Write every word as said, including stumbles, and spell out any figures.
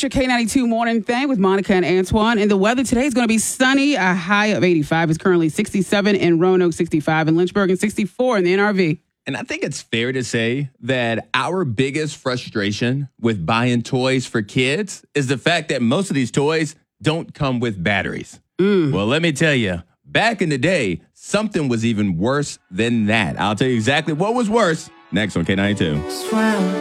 It's your K ninety-two morning thing with Monica and Antoine. And the weather today is going to be sunny. A high of eighty-five. It's currently sixty-seven in Roanoke, sixty-five in Lynchburg, and sixty-four in the N R V. And I think it's fair to say that our biggest frustration with buying toys for kids is the fact that most of these toys don't come with batteries. Mm. Well, let me tell you, back in the day, something was even worse than that. I'll tell you exactly what was worse next on K ninety-two.